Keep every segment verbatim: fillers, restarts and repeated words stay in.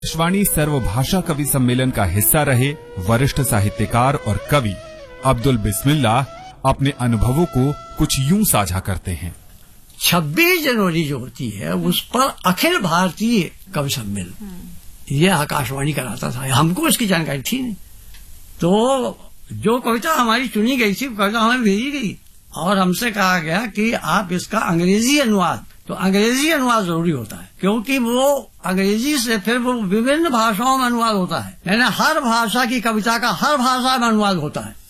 आकाशवाणी सर्वभाषा कवि सम्मेलन का हिस्सा रहे वरिष्ठ साहित्यकार और कवि अब्दुल बिस्मिल्लाह अपने अनुभवों को कुछ यूं साझा करते हैं। छब्बीस जनवरी जो होती है उस पर अखिल भारतीय कवि सम्मेलन ये आकाशवाणी कराता था, हमको इसकी जानकारी थी नहीं। तो जो कविता हमारी चुनी गई थी कविता हमें भेजी गई और हमसे कहा गया कि आप इसका अंग्रेजी अनुवाद, तो अंग्रेजी अनुवाद जरूरी होता है क्योंकि वो अंग्रेजी से फिर वो विभिन्न भाषाओं में अनुवाद होता है, यानी हर भाषा की कविता का हर भाषा में अनुवाद होता है।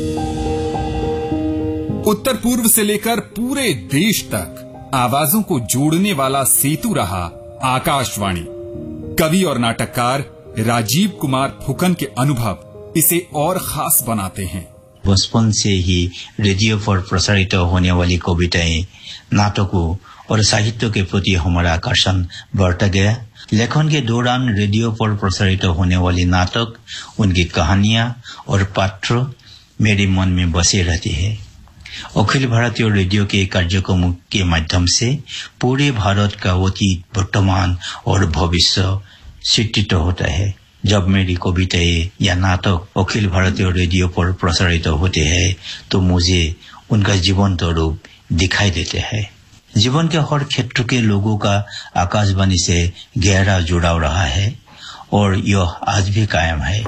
उत्तर पूर्व से लेकर पूरे देश तक आवाजों को जोड़ने वाला सेतु रहा आकाशवाणी। कवि और नाटककार राजीव कुमार फुकन के अनुभव इसे और खास बनाते हैं। बचपन से ही रेडियो पर प्रसारित होने वाली कविताएं, नाटकों और साहित्य के प्रति हमारा आकर्षण बढ़ता गया। लेखन के दौरान रेडियो पर प्रसारित होने वाली नाटक, उनकी कहानियां और पात्र मेरे मन में बसे रहते हैं। अखिल भारतीय रेडियो के कार्यक्रमों के माध्यम से पूरे भारत का अतीत, वर्तमान और भविष्य चित्रित होता है। जब मेरी कविताएं या नाटक अखिल भारतीय रेडियो पर प्रसारित होते हैं तो मुझे उनका जीवंत रूप दिखाई देते हैं। जीवन के हर क्षेत्र के लोगों का आकाशवाणी से गहरा जुड़ाव रहा है और यह आज भी कायम है।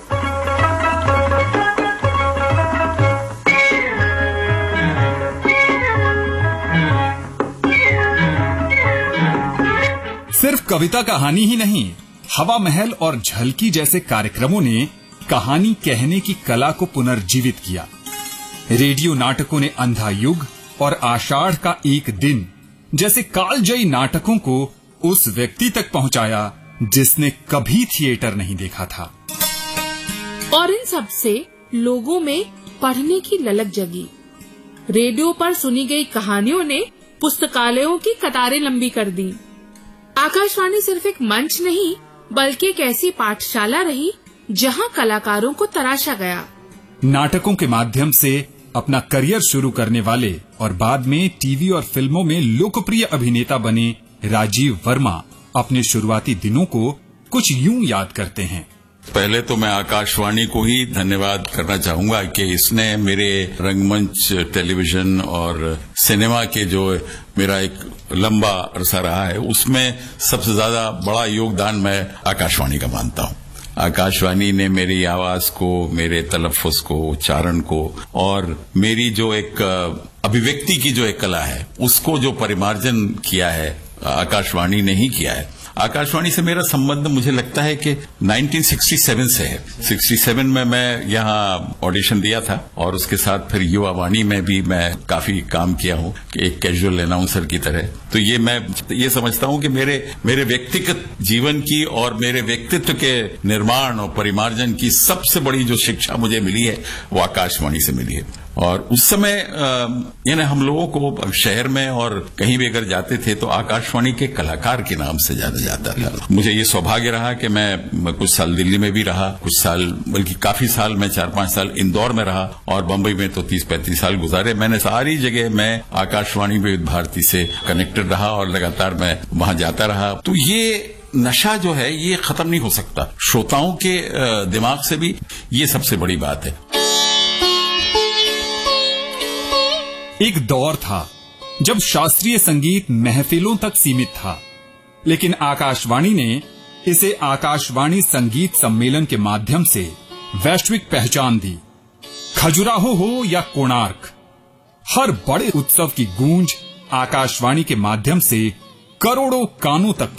सिर्फ कविता कहानी ही नहीं, हवा महल और झलकी जैसे कार्यक्रमों ने कहानी कहने की कला को पुनर्जीवित किया। रेडियो नाटकों ने अंधा युग और आषाढ़ का एक दिन जैसे कालजयी नाटकों को उस व्यक्ति तक पहुंचाया जिसने कभी थिएटर नहीं देखा था। और इन सब से लोगों में पढ़ने की ललक जगी। रेडियो पर सुनी गई कहानियों ने पुस्तकालयों की कतारें लंबी कर दी। आकाशवाणी सिर्फ एक मंच नहीं बल्कि एक ऐसी पाठशाला रही जहां कलाकारों को तराशा गया। नाटकों के माध्यम से अपना करियर शुरू करने वाले और बाद में टीवी और फिल्मों में लोकप्रिय अभिनेता बने राजीव वर्मा अपने शुरुआती दिनों को कुछ यूं याद करते हैं। पहले तो मैं आकाशवाणी को ही धन्यवाद करना चाहूंगा कि इसने मेरे रंगमंच, टेलीविजन और सिनेमा के जो मेरा एक लंबा अरसा रहा है उसमें सबसे ज्यादा बड़ा योगदान मैं आकाशवाणी का मानता हूं। आकाशवाणी ने मेरी आवाज को, मेरे तलफ़ुज़ को, उच्चारण को और मेरी जो एक अभिव्यक्ति की जो एक कला है उसको जो परिमार्जन किया है आकाशवाणी ने ही किया है। आकाशवाणी से मेरा संबंध मुझे लगता है कि उन्नीस सौ सरसठ से है। सरसठ में मैं यहाँ ऑडिशन दिया था और उसके साथ फिर युवा वाणी में भी मैं काफी काम किया हूँ एक कैजुअल अनाउंसर की तरह। तो ये मैं ये समझता हूँ कि मेरे मेरे व्यक्तिगत जीवन की और मेरे व्यक्तित्व के निर्माण और परिमार्जन की सबसे बड़ी जो शिक्षा मुझे मिली है वो आकाशवाणी से मिली है। और उस समय यानी हम लोगों को शहर में और कहीं भी अगर जाते थे तो आकाशवाणी के कलाकार के नाम से जाना जाता था। मुझे ये सौभाग्य रहा कि मैं कुछ साल दिल्ली में भी रहा, कुछ साल बल्कि काफी साल मैं चार पांच साल इंदौर में रहा और बंबई में तो तीस पैंतीस साल गुजारे। मैंने सारी जगह मैं आकाशवाणी विविध भारती से कनेक्टेड रहा और लगातार मैं वहां जाता रहा। तो ये नशा जो है ये खत्म नहीं हो सकता। श्रोताओं के दिमाग से भी ये सबसे बड़ी बात है। एक दौर था जब शास्त्रीय संगीत महफिलों तक सीमित था, लेकिन आकाशवाणी ने इसे आकाशवाणी संगीत सम्मेलन के माध्यम से वैश्विक पहचान दी। खजुराहो हो या कोणार्क, हर बड़े उत्सव की गूंज आकाशवाणी के माध्यम से करोड़ों कानों तक